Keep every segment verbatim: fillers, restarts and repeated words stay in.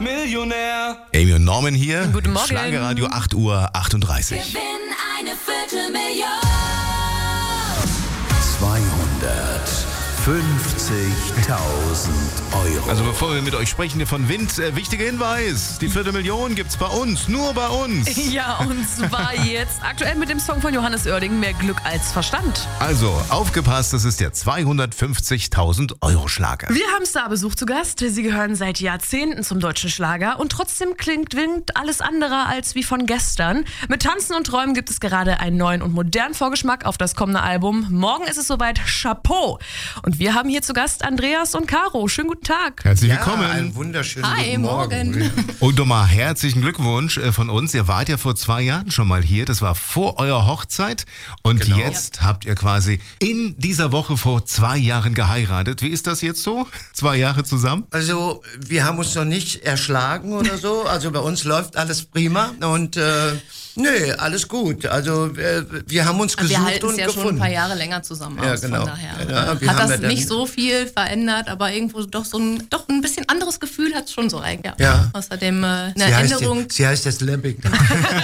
Millionär. Amy und Norman hier. Guten Morgen. Schlagerradio acht Uhr achtunddreißig. Gewinn eine Viertelmillion. zweihundertfünfzigtausend Euro. Also bevor wir mit euch sprechen hier von Wind, äh, wichtiger Hinweis, die Viertelmillion gibt's bei uns, nur bei uns. Ja, und zwar jetzt aktuell mit dem Song von Johannes Oerding, Mehr Glück als Verstand. Also, aufgepasst, das ist der zweihundertfünfzigtausend Euro Schlager. Wir haben Starbesuch zu Gast. Sie gehören seit Jahrzehnten zum deutschen Schlager und trotzdem klingt Wind alles andere als wie von gestern. Mit Tanzen und Träumen gibt es gerade einen neuen und modernen Vorgeschmack auf das kommende Album. Morgen ist es soweit, Chapeau. Und wir haben hier zu Gast Andreas und Caro. Schönen guten Tag. Herzlich Ja, willkommen. einen wunderschönen Hi, guten Morgen. morgen. Und nochmal herzlichen Glückwunsch äh, von uns. Ihr wart ja vor zwei Jahren schon mal hier. Das war vor eurer Hochzeit. Und Genau. jetzt habt ihr quasi in dieser Woche vor zwei Jahren geheiratet. Wie ist das jetzt so? Zwei Jahre zusammen? Also, wir haben uns noch nicht erschlagen oder so. Also, bei uns läuft alles prima. Und, äh, nö, alles gut. Also, äh, wir haben uns Also gesucht wir halten und es ja gefunden. schon ein paar Jahre länger zusammen Ja, aus, genau. von daher. Ja, wir hat haben das ja dann- nicht so viel verändert, aber irgendwo doch so ein, doch ein bisschen anderes Gefühl hat es schon so eigentlich. Ja. Außerdem äh, eine Sie heißt, Änderung, sie heißt jetzt Lebbing. Das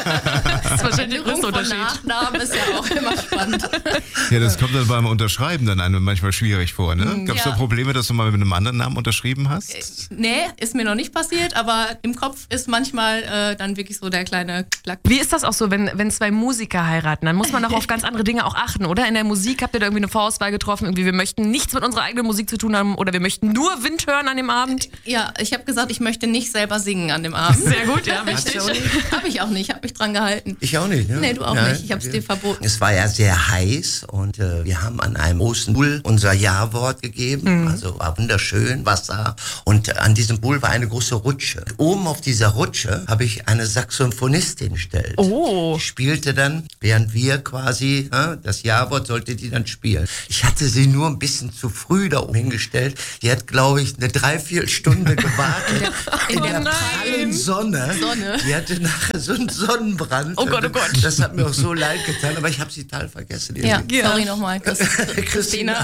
ist wahrscheinlich der Änderung größte von Unterschied. Nachnamen ist ja auch immer spannend. Ja, das kommt dann beim Unterschreiben dann einem manchmal schwierig vor, ne? Gab es ja. da Probleme, dass du mal mit einem anderen Namen unterschrieben hast? Nee, ist mir noch nicht passiert, aber im Kopf ist manchmal äh, dann wirklich so der kleine Klack. Wie ist das auch so, wenn, wenn zwei Musiker heiraten? Dann muss man doch auf ganz andere Dinge auch achten, oder? In der Musik habt ihr da irgendwie eine Vorauswahl getroffen, irgendwie wir möchten nichts mit unserer eigenen Musik zu tun haben oder wir möchten nur Wind hören an dem Abend? Ja, ich habe gesagt, ich möchte nicht selber singen an dem Abend. Sehr gut, ja, wichtig. Habe ich auch nicht, habe mich dran gehalten. Ich auch nicht, ne? Nee, du auch Nein. nicht. Ich habe es dir verboten. Es war ja sehr heiß und äh, wir haben an einem großen Bull unser Ja-Wort gegeben. Mhm. Also war wunderschön, Wasser. Und äh, an diesem Bull war eine große Rutsche. Oben auf dieser Rutsche habe ich eine Saxophonistin gestellt. Oh. Die spielte dann, während wir quasi, äh, das Ja-Wort sollte die dann spielen. Ich hatte sie nur ein bisschen zu früh da oben hingestellt. Die hat, glaube ich, eine Dreiviertelstunde gewartet. In der Oh nein. prallen Sonne. Sonne. Die hatte nachher so einen Sonnenbrand. Oh Gott, oh Gott. Das hat mir auch so leid getan, aber ich habe sie total vergessen. Ja, Ja. sorry nochmal, Christ Christina.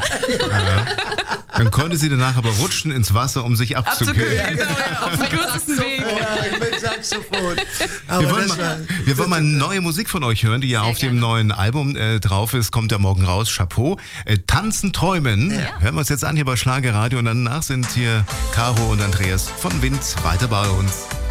Dann konnte sie danach aber rutschen ins Wasser, um sich abzukühlen. Abzukühlen, genau, ja, auf den kürzesten Weg. Ja, ich bin Saxophon. Aber Wir wollen, das war, mal, wir wollen mal neue Musik von euch hören, die ja auf dem gerne. neuen Album äh, drauf ist. Kommt ja morgen raus. Chapeau. Äh, Tanzen, Träumen. Hören wir uns jetzt an hier bei Schlagerradio. Und danach sind hier Caro und Andreas von Wind weiter bei uns.